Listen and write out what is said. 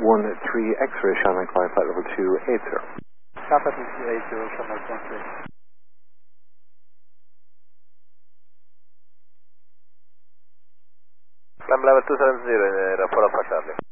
13 X-ray, Shanghai Climb Flight Level 280. Papa 280, Shanghai Climb. Climb level 270, report for Charlie.